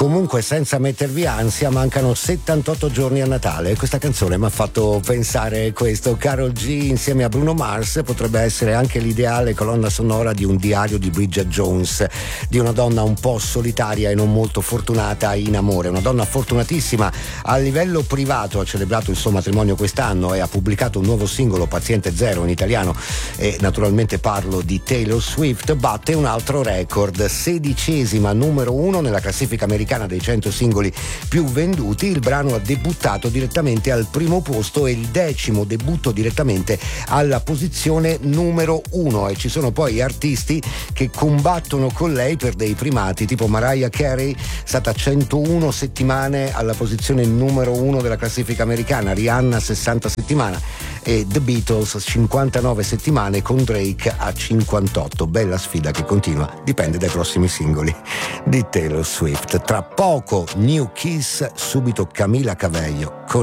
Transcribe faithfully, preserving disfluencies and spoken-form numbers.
Comunque, senza mettervi ansia, mancano settantotto giorni a Natale e questa canzone mi ha fatto pensare questo. Karol G insieme a Bruno Mars potrebbe essere anche l'ideale colonna sonora di un diario di Bridget Jones, di una donna un po' solitaria e non molto fortunata in amore, una donna fortunatissima a livello privato. Ha celebrato il suo matrimonio quest'anno e ha pubblicato un nuovo singolo, Paziente Zero, in italiano, e naturalmente parlo di Taylor Swift. Batte un altro record, sedicesima numero uno nella classifica americana dei cento singoli più venduti. Il brano ha debuttato direttamente al primo posto, e il decimo debutto direttamente alla posizione numero uno, e ci sono poi artisti che combattono con lei per dei primati, tipo Mariah Carey, stata centouno settimane alla posizione numero uno della classifica americana, Rihanna sessanta settimane e The Beatles cinquantanove settimane, con Drake a cinquantotto. Bella sfida che continua, dipende dai prossimi singoli di Taylor Swift. Tra poco New Kiss, subito Camila Cabello con